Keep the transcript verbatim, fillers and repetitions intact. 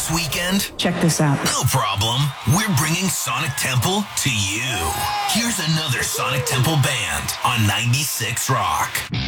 this weekend? Check this out. No problem. We're bringing Sonic Temple to you. Here's another Sonic Temple band on ninety-six Rock.